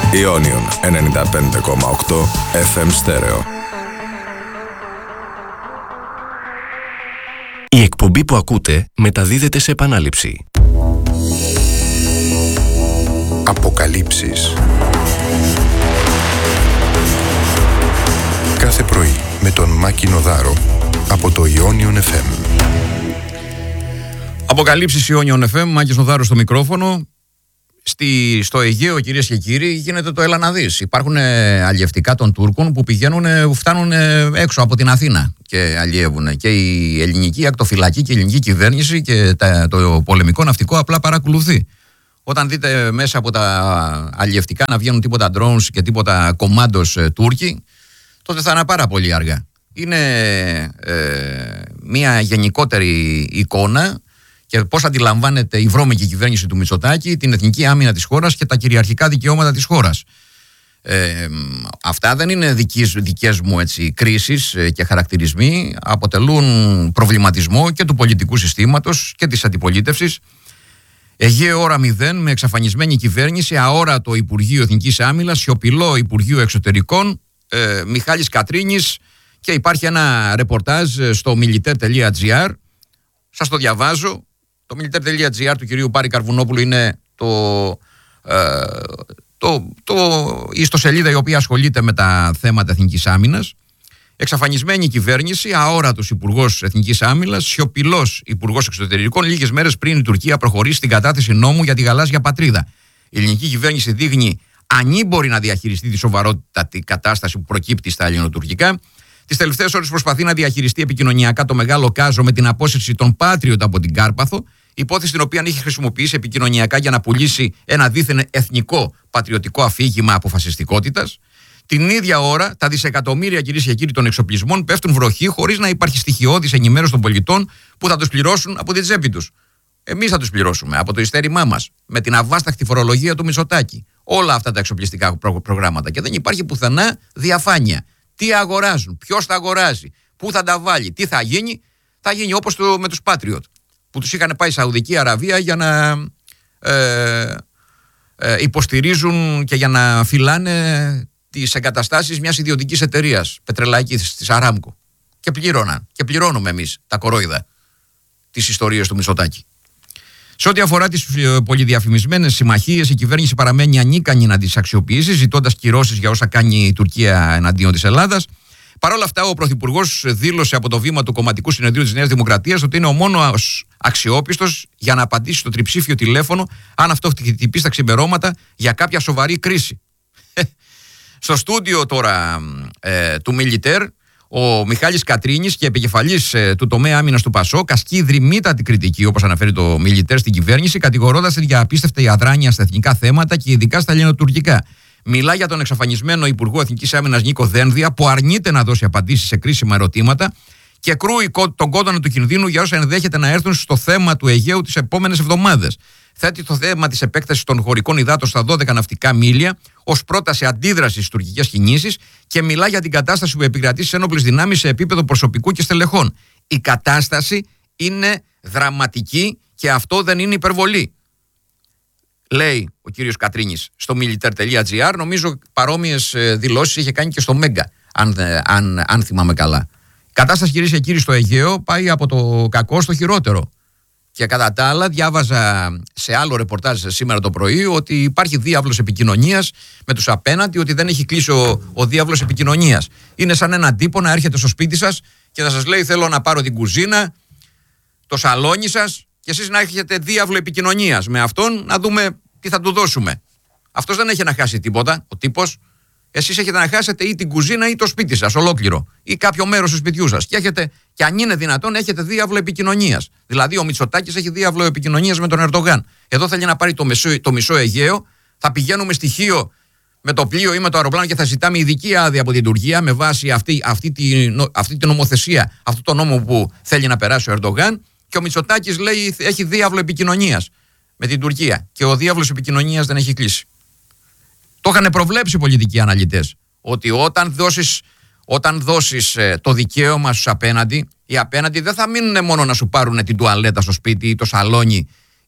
Ionion 95,8 FM στέρεο. Η εκπομπή που ακούτε μεταδίδεται σε επανάληψη. Αποκαλύψεις. Κάθε πρωί με τον Μάκη Νοδάρο από το Ionion FM. Αποκαλύψεις Ionion FM, Μάκης Νοδάρος στο μικρόφωνο. Στο Αιγαίο, κυρίες και κύριοι, γίνεται το έλα να δεις. Υπάρχουν αλλιευτικά των Τούρκων που φτάνουν έξω από την Αθήνα και αλλιεύουν. Και η ελληνική ακτοφυλακή και η ελληνική κυβέρνηση και το πολεμικό ναυτικό απλά παρακολουθεί. Όταν δείτε μέσα από τα αλλιευτικά να βγαίνουν τίποτα drones και τίποτα κομμάντος Τούρκοι, τότε θα είναι πάρα πολύ αργά. Είναι μια γενικότερη εικόνα και πώς αντιλαμβάνεται η βρώμικη κυβέρνηση του Μητσοτάκη την εθνική άμυνα της χώρας και τα κυριαρχικά δικαιώματα της χώρας. Αυτά δεν είναι δικές μου κρίσεις και χαρακτηρισμοί. Αποτελούν προβληματισμό και του πολιτικού συστήματος και της αντιπολίτευσης. Αιγαίο ώρα 0 με εξαφανισμένη κυβέρνηση, αόρατο Υπουργείο Εθνικής Άμυνας, σιωπηλό Υπουργείο Εξωτερικών, Μιχάλης Κατρίνης, και υπάρχει ένα ρεπορτάζ στο militaire.gr. Σας το διαβάζω. Το militaire.gr του κυρίου Πάρη Καρβουνόπουλου είναι η ιστοσελίδα η οποία ασχολείται με τα θέματα εθνικής άμυνας. Εξαφανισμένη κυβέρνηση, αόρατος Υπουργός Εθνικής Άμυνας, σιωπηλός Υπουργός Εξωτερικών, λίγες μέρες πριν η Τουρκία προχωρήσει στην κατάθεση νόμου για τη γαλάζια πατρίδα. Η ελληνική κυβέρνηση δείχνει ανήμπορη να διαχειριστεί τη σοβαρότατη κατάσταση που προκύπτει στα ελληνοτουρκικά. Τις τελευταίες ώρες προσπαθεί να διαχειριστεί επικοινωνιακά το μεγάλο κάζο με την απόσυρση των Patriot από την Κάρπαθο, υπόθεση την οποία έχει χρησιμοποιήσει επικοινωνιακά για να πουλήσει ένα δίθεν εθνικό πατριωτικό αφήγημα αποφασιστικότητας. Την ίδια ώρα, τα δισεκατομμύρια, κυρίες και κύριοι, των εξοπλισμών πέφτουν βροχή χωρίς να υπάρχει στοιχειώδης ενημέρωση των πολιτών που θα τους πληρώσουν από την τσέπη τους. Εμείς θα τους πληρώσουμε από το ειστέρημά μας, με την αβάσταχτη φορολογία του Μητσοτάκη. Όλα αυτά τα εξοπλιστικά προγράμματα. Και δεν υπάρχει πουθενά διαφάνεια. Τι αγοράζουν, ποιος τα αγοράζει, πού θα τα βάλει, τι θα γίνει. Θα γίνει όπως με τους Patriot, που τους είχαν πάει η Σαουδική Αραβία για να υποστηρίζουν και για να φυλάνε τις εγκαταστάσεις μιας ιδιωτικής εταιρείας πετρελαϊκής, της Αράμκο. Και πλήρωναν. Και πληρώνουμε εμείς τα κορόιδα της ιστορίας του Μητσοτάκη. Σε ό,τι αφορά τις πολυδιαφημισμένες συμμαχίες, η κυβέρνηση παραμένει ανίκανη να τις αξιοποιήσει, ζητώντας κυρώσεις για όσα κάνει η Τουρκία εναντίον της Ελλάδας. Παρ' όλα αυτά, ο Πρωθυπουργός δήλωσε από το βήμα του Κομματικού Συνεδρίου της Νέας Δημοκρατίας ότι είναι ο μόνος αξιόπιστος για να απαντήσει στο τριψήφιο τηλέφωνο, αν αυτό χτυπήσει στα ξημερώματα για κάποια σοβαρή κρίση. Στο στούντιο τώρα του Militaire, ο Μιχάλης Κατρίνης και επικεφαλής του τομέα άμυνας του ΠΑΣΟΚ ασκεί δρυμύτατη κριτική, όπως αναφέρει το Militaire, στην κυβέρνηση, κατηγορώντας την για απίστευτη αδράνεια στα εθνικά θέματα και ειδικά στα ελληνοτουρκικά. Μιλά για τον εξαφανισμένο Υπουργό Εθνικής Άμυνας Νίκο Δένδια, που αρνείται να δώσει απαντήσεις σε κρίσιμα ερωτήματα και κρούει τον κόδωνα του κινδύνου για όσα ενδέχεται να έρθουν στο θέμα του Αιγαίου τις επόμενες εβδομάδες. Θέτει το θέμα της επέκτασης των χωρικών υδάτων στα 12 ναυτικά μίλια ως πρόταση αντίδρασης στις τουρκικές κινήσεις και μιλά για την κατάσταση που επικρατεί στις ένοπλες δυνάμεις σε επίπεδο προσωπικού και στελεχών. Η κατάσταση είναι δραματική και αυτό δεν είναι υπερβολή, λέει ο κύριος Κατρίνης στο militaire.gr. Νομίζω παρόμοιες δηλώσεις είχε κάνει και στο Μέγκα, αν θυμάμαι καλά. Η κατάσταση, κυρίες και κύριοι, στο Αιγαίο πάει από το κακό στο χειρότερο. Και κατά τα άλλα, διάβαζα σε άλλο ρεπορτάζ σήμερα το πρωί ότι υπάρχει διάβλος επικοινωνίας με τους απέναντι, ότι δεν έχει κλείσει ο διάβλος επικοινωνίας. Είναι σαν έναν τύπο να έρχεται στο σπίτι σας και να σας λέει: θέλω να πάρω την κουζίνα, το σαλόνι σας, και εσείς να έχετε διάβλο επικοινωνίας με αυτόν, να δούμε τι θα του δώσουμε. Αυτός δεν έχει να χάσει τίποτα, ο τύπος. Εσείς έχετε να χάσετε ή την κουζίνα ή το σπίτι σας ολόκληρο, ή κάποιο μέρος του σπιτιού σας. Και αν είναι δυνατόν, έχετε διάβλο επικοινωνίας. Δηλαδή, ο Μητσοτάκης έχει διάβλο επικοινωνίας με τον Ερντογάν. Εδώ θέλει να πάρει το μισό Αιγαίο. Θα πηγαίνουμε στοιχείο με το πλοίο ή με το αεροπλάνο και θα ζητάμε ειδική άδεια από την Τουρκία με βάση αυτή την νομοθεσία, αυτό το νόμο που θέλει να περάσει ο Ερντογάν. Και ο Μητσοτάκης λέει έχει διάβλο επικοινωνίας με την Τουρκία. Και ο διάβλος επικοινωνίας δεν έχει κλείσει. Το είχαν προβλέψει οι πολιτικοί αναλυτές, ότι όταν δώσεις το δικαίωμα στους απέναντι, οι απέναντι δεν θα μείνουν μόνο να σου πάρουν την τουαλέτα στο σπίτι ή το σαλόνι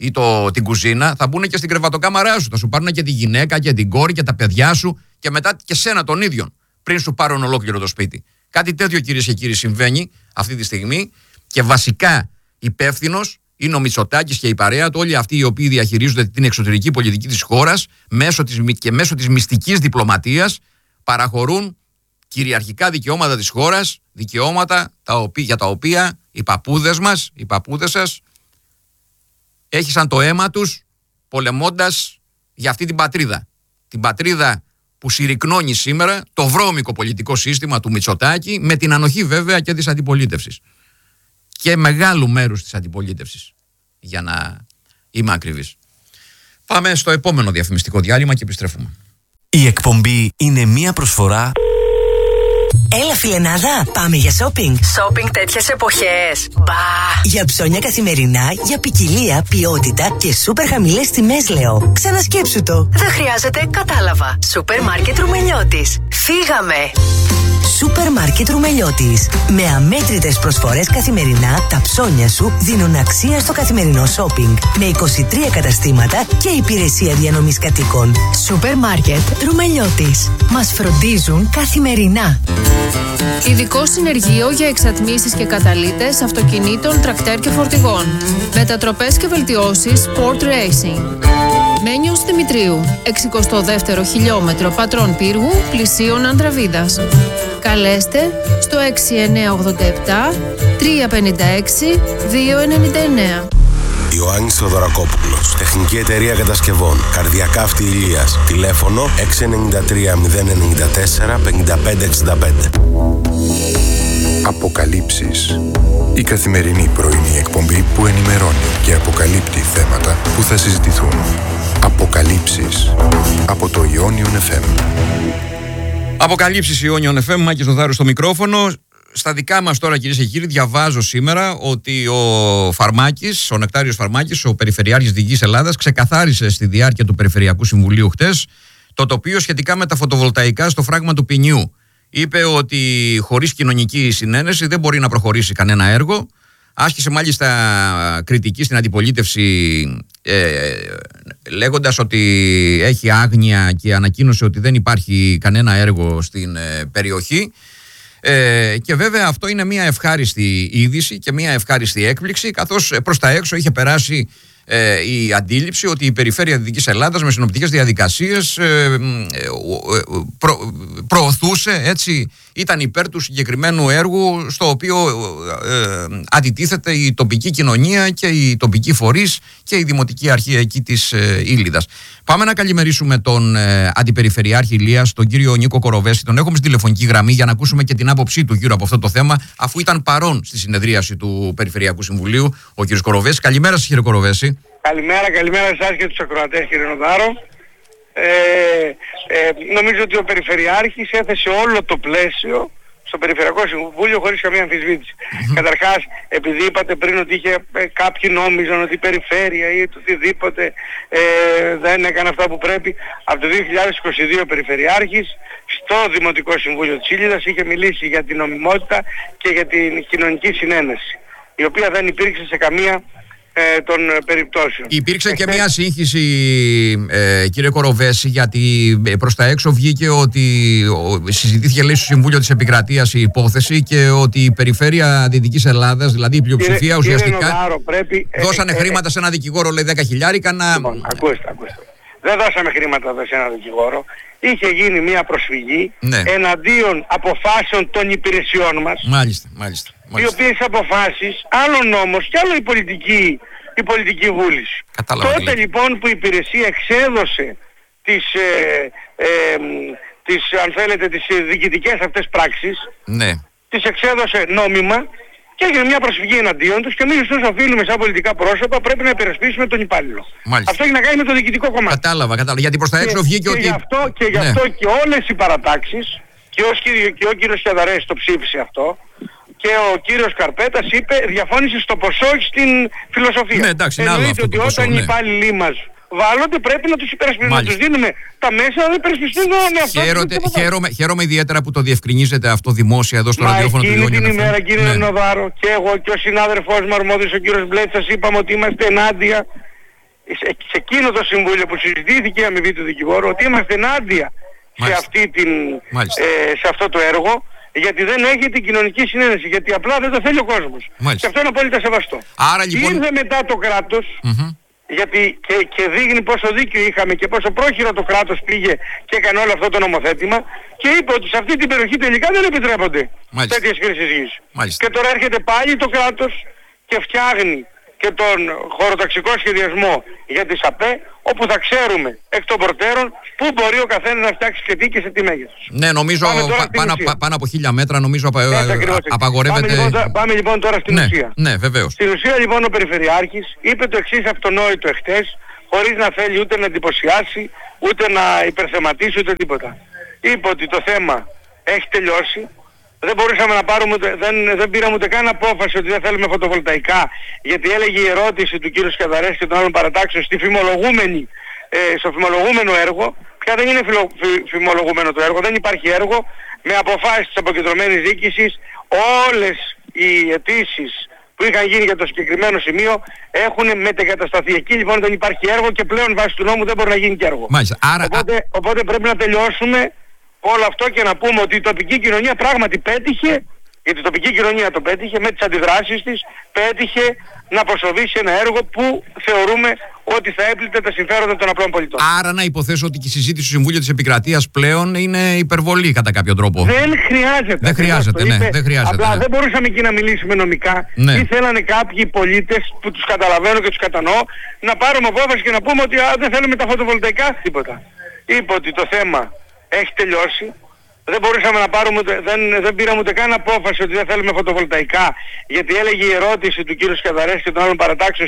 ή την κουζίνα, θα μπουν και στην κρεβατοκάμαρά σου. Θα σου πάρουν και τη γυναίκα και την κόρη και τα παιδιά σου και μετά και σένα τον ίδιο, πριν σου πάρουν ολόκληρο το σπίτι. Κάτι τέτοιο, κυρίες και κύριοι, συμβαίνει αυτή τη στιγμή και βασικά υπεύθυνος είναι ο Μητσοτάκης και η παρέα του, όλοι αυτοί οι οποίοι διαχειρίζονται την εξωτερική πολιτική της χώρας μέσω της μυστικής διπλωματίας παραχωρούν κυριαρχικά δικαιώματα της χώρας, δικαιώματα για τα οποία οι παππούδες μας, οι παππούδες σας έχισαν το αίμα τους πολεμώντας για αυτή την πατρίδα. Την πατρίδα που συρρυκνώνει σήμερα το βρώμικο πολιτικό σύστημα του Μητσοτάκη, με την ανοχή βέβαια και της αντιπολίτευσης. Και μεγάλου μέρους της αντιπολίτευσης, για να είμαι ακριβής. Πάμε στο επόμενο διαφημιστικό διάλειμμα και επιστρέφουμε. Η εκπομπή είναι μία προσφορά. Έλα φιλενάδα, πάμε για shopping. Shopping τέτοιες εποχές. Μπα! Για ψώνια καθημερινά, για ποικιλία, ποιότητα και σούπερ χαμηλές τιμές λέω. Ξανασκέψου το. Δεν χρειάζεται, κατάλαβα. Σούπερ μάρκετ Ρουμελιώτης. Φύγαμε! Σούπερ μάρκετ Ρουμελιώτης. Με αμέτρητες προσφορές καθημερινά, τα ψώνια σου δίνουν αξία στο καθημερινό shopping. Με 23 καταστήματα και υπηρεσία διανομής κατοίκων. Σούπερ μάρκετ Ρουμελιώτης. Μας φροντίζουν καθημερινά. Ειδικό συνεργείο για εξατμίσεις και καταλύτες αυτοκινήτων, τρακτέρ και φορτηγών. Μετατροπές και βελτιώσεις Sport Racing. Μένιος Δημητρίου, 62ο χιλιόμετρο Πατρών Πύργου, πλησίων Ανδραβίδας. Καλέστε στο 6987 356 299. Ιωάννης Θοδωρακόπουλος, Τεχνική Εταιρεία Κατασκευών, Καρδιακάφτη Ηλίας, τηλέφωνο 693 094 5565. Αποκαλύψεις. Η καθημερινή πρωινή εκπομπή που ενημερώνει και αποκαλύπτει θέματα που θα συζητηθούν. Αποκαλύψεις. Από το Ιόνιον FM. Αποκαλύψεις Ιόνιον FM, Μάκης Νοδάρου στο μικρόφωνο. Στα δικά μας τώρα, κυρίες και κύριοι, διαβάζω σήμερα ότι ο Φαρμάκης, ο Νεκτάριος Φαρμάκης, ο Περιφερειάρχης Δυτικής Ελλάδας, ξεκαθάρισε στη διάρκεια του Περιφερειακού Συμβουλίου χτες το τοπίο σχετικά με τα φωτοβολταϊκά στο φράγμα του Ποινιού. Είπε ότι χωρίς κοινωνική συνένεση δεν μπορεί να προχωρήσει κανένα έργο. Άσκησε μάλιστα κριτική στην αντιπολίτευση, λέγοντας ότι έχει άγνοια, και ανακοίνωσε ότι δεν υπάρχει κανένα έργο στην περιοχή. Και βέβαια αυτό είναι μια ευχάριστη είδηση και μια ευχάριστη έκπληξη, καθώς προς τα έξω είχε περάσει η αντίληψη ότι η Περιφέρεια Δυτικής Ελλάδας με συνοπτικές διαδικασίες προωθούσε, έτσι, ήταν υπέρ του συγκεκριμένου έργου, στο οποίο αντιτίθεται η τοπική κοινωνία και οι τοπικοί φορείς και η Δημοτική Αρχή εκεί της Ήλιδας. Πάμε να καλημερίσουμε τον Αντιπεριφερειάρχη Ηλίας, τον κύριο Νίκο Κοροβέση. Τον έχουμε στη τηλεφωνική γραμμή για να ακούσουμε και την άποψή του γύρω από αυτό το θέμα, αφού ήταν παρόν στη συνεδρίαση του Περιφερειακού Συμβουλίου ο κύριος Κοροβέση. Καλημέρα σας, κύριε Κοροβέση. Καλημέρα εσάς και τους ακροατές, κύριε Νοδάρο. Νομίζω ότι ο Περιφερειάρχης έθεσε όλο το πλαίσιο στο Περιφερειακό Συμβούλιο χωρίς καμία αμφισβήτηση. Καταρχάς, επειδή είπατε πριν ότι κάποιοι νόμιζαν ότι η Περιφέρεια ή οτιδήποτε δεν έκανε αυτά που πρέπει, από το 2022 ο Περιφερειάρχης στο Δημοτικό Συμβούλιο της Ήλιδας είχε μιλήσει για την νομιμότητα και για την κοινωνική συνένεση, η οποία δεν υπήρξε σε καμία των περιπτώσεων. Υπήρξε και μια σύγχυση, κύριε Κοροβέση, γιατί προς τα έξω βγήκε ότι συζητήθηκε, λέει, στο Συμβούλιο της Επικρατείας η υπόθεση και ότι η Περιφέρεια Δυτικής Ελλάδας, δηλαδή η πλειοψηφία, ουσιαστικά Νοδάρο, δώσανε χρήματα σε ένα δικηγόρο, λέει, 10.000 να... Λοιπόν, ακούστε. Δεν δώσαμε χρήματα σε ένα δικηγόρο. Είχε γίνει μια προσφυγή εναντίον αποφάσεων των υπηρεσιών μας. Μάλιστα. Οι οποίες αποφάσεις, άλλο νόμος και άλλο η πολιτική βούληση. Τότε λοιπόν που η υπηρεσία εξέδωσε αν θέλετε, τις διοικητικές αυτές πράξεις, τις εξέδωσε νόμιμα και έγινε μια προσφυγή εναντίον τους, και εμείς τους οφείλουμε σαν πολιτικά πρόσωπα, πρέπει να υπερασπίσουμε τον υπάλληλο. Μάλιστα. Αυτό έχει να κάνει με το διοικητικό κομμάτι. Κατάλαβα. Γιατί προς τα έξω βγήκε ότι... Γι' αυτό και όλες οι παρατάξεις, και ο κύριος Κιαδαρές το ψήφισε αυτό, και ο κύριος Καρπέτας διαφώνησε στο ποσό, όχι στην φιλοσοφία. Ναι, εντάξει, εννοείται ότι όταν οι υπάλληλοι μας βάλλονται πρέπει να τους υπερασπιστούμε. Να τους δίνουμε τα μέσα να υπερασπιστούν αυτό. Χαίρομαι ιδιαίτερα που το διευκρινίζετε αυτό δημόσια εδώ στο ραδιόφωνο του Ιόνιον. Εκείνη την ημέρα, κύριε Νοδάρο, και εγώ και ο συνάδελφός μου αρμόδιος, ο κύριος Μπλέτσας, είπαμε ότι είμαστε ενάντια σε εκείνο το συμβούλιο που συζητήθηκε η αμοιβή του δικηγόρου, ότι είμαστε ενάντια σε αυτό το έργο, γιατί δεν έχει την κοινωνική συνένεση, γιατί απλά δεν το θέλει ο κόσμος. Και αυτό είναι απόλυτα σεβαστό. Άρα, λοιπόν... Ήρθε μετά το κράτος, γιατί και δείχνει πόσο δίκιο είχαμε και πόσο πρόχειρο το κράτος πήγε και έκανε όλο αυτό το νομοθέτημα, και είπε ότι σε αυτή την περιοχή τελικά δεν επιτρέπονται τέτοιες χρήσεις γης. Και τώρα έρχεται πάλι το κράτος και φτιάχνει και τον χωροταξικό σχεδιασμό για τις ΑΠΕ, όπου θα ξέρουμε εκ των προτέρων πού μπορεί ο καθένας να φτιάξει και τι και σε τι μέγεθος. Ναι, νομίζω πάνω από 1000 μέτρα νομίζω απαγορεύεται. Πάμε λοιπόν τώρα στην ουσία. Ναι, βεβαίως. Στην ουσία λοιπόν ο Περιφερειάρχης είπε το εξής αυτονόητο εχθές, χωρίς να θέλει ούτε να εντυπωσιάσει, ούτε να υπερθεματίσει, ούτε τίποτα. Είπε ότι το θέμα έχει τελειώσει. Δεν μπορούσαμε να πάρουμε, δεν πήραμε ούτε καν απόφαση ότι δεν θέλουμε φωτοβολταϊκά, γιατί έλεγε η ερώτηση του κ. Σκιαδαρές και των άλλων παρατάξεων στο φημολογούμενο έργο. Πια δεν είναι φημολογούμενο το έργο, δεν υπάρχει έργο. Με αποφάσεις της αποκεντρωμένης διοίκησης, όλες οι αιτήσεις που είχαν γίνει για το συγκεκριμένο σημείο έχουν μετεγκατασταθεί. Εκεί λοιπόν δεν υπάρχει έργο και πλέον βάσει του νόμου δεν μπορεί να γίνει και έργο. Οπότε πρέπει να τελειώσουμε όλο αυτό και να πούμε ότι η τοπική κοινωνία πράγματι πέτυχε, γιατί η τοπική κοινωνία το πέτυχε με τις αντιδράσεις της, πέτυχε να αποσοβεί σε ένα έργο που θεωρούμε ότι θα έπλητε τα συμφέροντα των απλών πολιτών. Άρα να υποθέσω ότι και η συζήτηση στο Συμβούλιο της Επικρατείας πλέον είναι υπερβολή κατά κάποιο τρόπο. Δεν χρειάζεται. Δεν χρειάζεται, ναι. Απλά δεν μπορούσαμε εκεί να μιλήσουμε νομικά. Ναι. Ή θέλανε κάποιοι πολίτες που τους καταλαβαίνω και τους κατανοώ να πάρουμε απόφαση και να πούμε ότι δεν θέλουμε τα φωτοβολταϊκά, τίποτα. Είπε ότι το θέμα έχει τελειώσει. Δεν μπορούσαμε να πάρουμε, δεν πήραμε ούτε καν απόφαση ότι δεν θέλουμε φωτοβολταϊκά, γιατί έλεγε η ερώτηση του κ. Σκιαδαρές και των άλλων παρατάξεων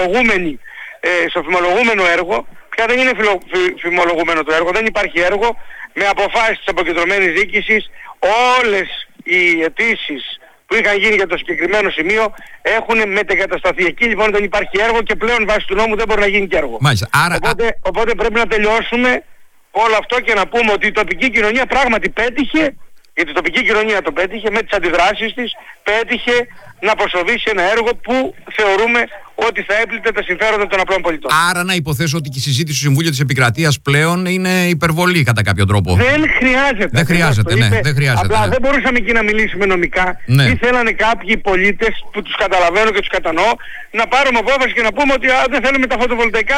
στο φημολογούμενο έργο. Πια δεν είναι φημολογούμενο το έργο, δεν υπάρχει έργο. Με αποφάσεις της αποκεντρωμένης διοίκησης, όλες οι αιτήσεις που είχαν γίνει για το συγκεκριμένο σημείο έχουν μετεγκατασταθεί. Εκεί λοιπόν δεν υπάρχει έργο και πλέον βάσει του νόμου δεν μπορεί να γίνει και έργο. Οπότε πρέπει να τελειώσουμε όλο αυτό και να πούμε ότι η τοπική κοινωνία πράγματι πέτυχε, γιατί η τοπική κοινωνία το πέτυχε με τις αντιδράσεις της, πέτυχε να αποσοβεί σε ένα έργο που θεωρούμε ότι θα έπλητε τα συμφέροντα των απλών πολιτών. Άρα να υποθέσω ότι και η συζήτηση στο Συμβούλιο της Επικρατείας πλέον είναι υπερβολή κατά κάποιο τρόπο. Δεν χρειάζεται. Δεν χρειάζεται. Απλά δεν μπορούσαμε εκεί να μιλήσουμε νομικά. Ναι. Ή θέλανε κάποιοι πολίτες που τους καταλαβαίνω και τους κατανοώ να πάρουμε απόφαση και να πούμε ότι δεν θέλουμε τα φωτοβολταϊκά.